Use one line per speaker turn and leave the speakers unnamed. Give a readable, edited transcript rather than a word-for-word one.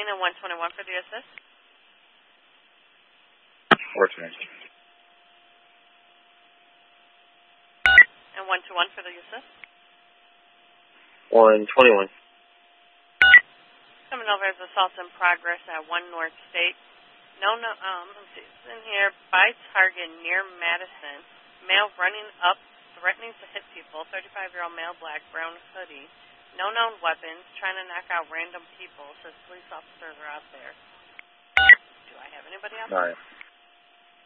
and 121 for the assist.
14.
And 121 for the assist.
121.
Coming over as assault in progress at 1 North State. Let's see, it's in here by target near Madison. Male running up, threatening to hit people. 35-year-old male, black, brown hoodie. No known weapons, trying to knock out random people. Says police officers are out there. Do I have anybody out there?
All right.